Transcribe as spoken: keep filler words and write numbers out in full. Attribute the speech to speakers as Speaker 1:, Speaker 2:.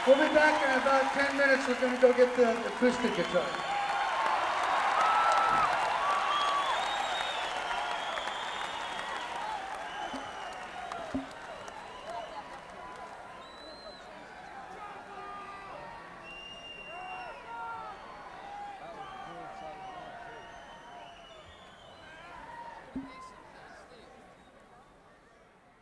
Speaker 1: We'll be back in about ten minutes. We're going to go get the acoustic guitar.